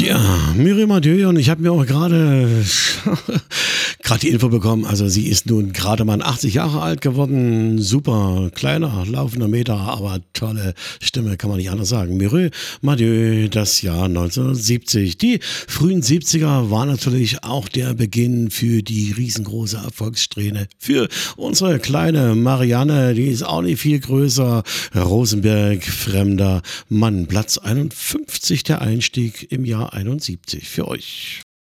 Ja, Miriam Adieu, und ich habe mir auch gerade gerade die Info bekommen, also sie ist nun gerade mal 80 Jahre alt geworden. Super, kleiner, laufender Meter, aber tolle Stimme, kann man nicht anders sagen. Miriam Adieu, das Jahr 1970. Die frühen 70er war natürlich auch der Beginn für die riesengroße Erfolgssträhne. Für unsere kleine Marianne, die ist auch nicht viel größer. Rosenberg, fremder Mann, Platz 51, der Einstieg im Jahr 71 für euch.